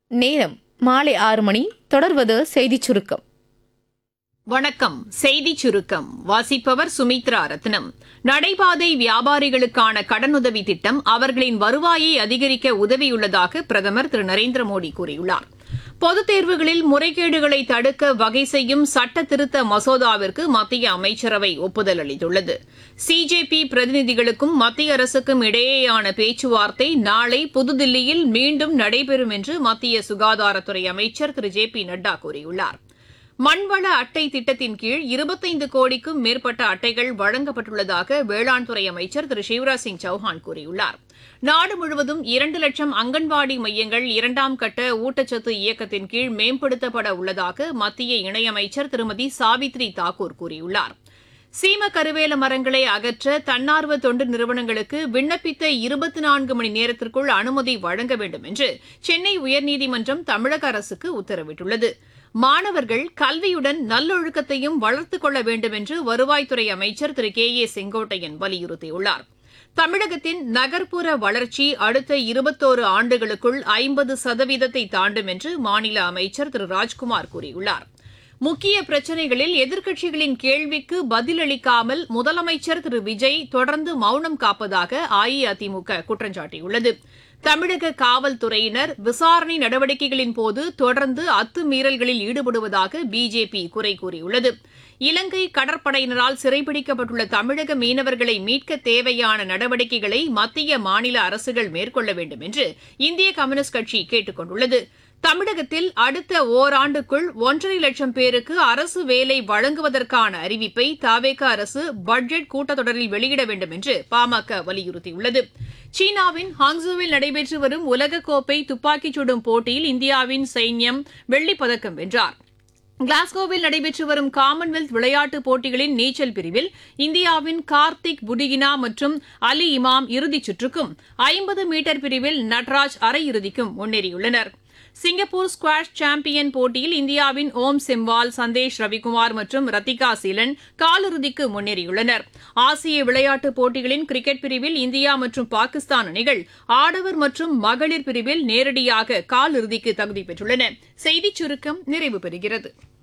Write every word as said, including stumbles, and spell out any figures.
நேரம் மாலை ஆறு மணி. தொடர்வது செய்திச் சுருக்கம். வணக்கம். செய்திச் சுருக்கம் வாசிப்பவர் சுமித்ரா ரத்னம். நடைபாதை வியாபாரிகளுக்கான கடனுதவி திட்டம் அவர்களின் வருவாயை அதிகரிக்க உதவியுள்ளதாக பிரதமர் திரு நரேந்திர மோடி கூறியுள்ளார். பொதுத் தேர்வுகளில் முறைகேடுகளை தடுக்க வகை செய்யும் சட்ட திருத்த மசோதாவிற்கு மத்திய அமைச்சரவை ஒப்புதல் அளித்துள்ளது. சிஜேபி பிரதிநிதிகளுக்கும் மத்திய அரசுக்கும் இடையேயான பேச்சுவார்த்தை நாளை புதுதில்லியில் மீண்டும் நடைபெறும் என்று மத்திய சுகாதாரத்துறை அமைச்சர் திரு ஜே பி நட்டா கூறியுள்ளார். மண்வள அட்டை திட்டத்தின் கீழ் இருபத்தைந்து கோடிக்கும் மேற்பட்ட அட்டைகள் வழங்கப்பட்டுள்ளதாக வேளாண் துறை அமைச்சர் திரு சிவராஜ் சிங் சௌஹான் கூறியுள்ளார். நாடு முழுவதும் இரண்டு லட்சம் அங்கன்வாடி மையங்கள் இரண்டாம் கட்ட ஊட்டச்சத்து இயக்கத்தின் கீழ் மேம்படுத்தப்பட உள்ளதாக மத்திய இணையமைச்சர் திருமதி சாவித்ரி தாக்கூர் கூறியுள்ளார். சீம கருவேல மரங்களை அகற்ற தன்னார்வ தொண்டு நிறுவனங்களுக்கு விண்ணப்பித்த இருபத்தி நான்கு மணி நேரத்திற்குள் அனுமதி வழங்க வேண்டும் என்று சென்னை உயர்நீதிமன்றம் தமிழக அரசுக்கு உத்தரவிட்டுள்ளது. மாணவர்கள் கல்வியுடன் நல்லொழுக்கத்தையும் வளர்த்துக் கொள்ள வேண்டும் என்று வருவாய்த்துறை அமைச்சர் திரு கே ஏ செங்கோட்டையன் வலியுறுத்தியுள்ளார். தமிழகத்தின் நகர்ப்புற வளர்ச்சி அடுத்த இருபத்தோரு ஆண்டுகளுக்குள் ஐம்பது சதவீதத்தை தாண்டும் என்று மாநில அமைச்சர் திரு ராஜ்குமார் கூறியுள்ளார். முக்கிய பிரச்சினைகளில் எதிர்க்கட்சிகளின் கேள்விக்கு பதிலளிக்காமல் முதலமைச்சர் திரு விஜய் தொடர்ந்து மௌனம் காப்பதாக அஇஅதிமுக குற்றம் சாட்டியுள்ளது. தமிழக காவல்துறையினர் விசாரணை நடவடிக்கைகளின் போது தொடர்ந்து அத்துமீறல்களில் ஈடுபடுவதாக பிஜேபி குறை கூறியுள்ளது. இலங்கை கடற்படையினரால் சிறைபிடிக்கப்பட்டுள்ள தமிழக மீனவர்களை மீட்க தேவையான நடவடிக்கைகளை மத்திய மாநில அரசுகள் மேற்கொள்ள வேண்டும் என்று இந்திய கம்யூனிஸ்ட் கட்சி கேட்டுக் கொண்டுள்ளது. தமிழகத்தில் அடுத்த ஓராண்டுக்குள் ஒன்றரை லட்சம் பேருக்கு அரசு வேலை வழங்குவதற்கான அறிவிப்பை தவேக அரசு பட்ஜெட் கூட்டத்தொடரில் வெளியிட வேண்டும் என்று பாமக வலியுறுத்தியுள்ளது. சீனாவின் ஹாங்ஸோவில் நடைபெற்று வரும் உலகக்கோப்பை துப்பாக்கிச் சுடும் போட்டியில் இந்தியாவின் சைன்யம் வெள்ளிப்பதக்கம் வென்றார். கிளாஸ்கோவில் நடைபெற்று வரும் காமன்வெல்த் விளையாட்டுப் போட்டிகளின் நீச்சல் பிரிவில் இந்தியாவின் கார்த்திக் புடிகினா மற்றும் அலி இமாம் இறுதிச் சுற்றுக்கும் ஐம்பது மீட்டர் பிரிவில் நட்ராஜ் அரையிறுதிக்கும் முன்னேறியுள்ளனர். சிங்கப்பூர் ஸ்குவாஷ் சாம்பியன் போட்டியில் இந்தியாவின் ஓம் சிம்வால், சந்தேஷ் ரவிக்குமார் மற்றும் ரத்திகா சீலன் காலிறுதிக்கு முன்னேறியுள்ளனர். ஆசிய விளையாட்டுப் போட்டிகளின் கிரிக்கெட் பிரிவில் இந்தியா மற்றும் பாகிஸ்தான் அணிகள் ஆடவர் மற்றும் மகளிர் பிரிவில் நேரடியாக காலிறுதிக்கு தகுதி பெற்றுள்ளன. செய்திச் சுருக்கம் நிறைவு பெறுகிறது.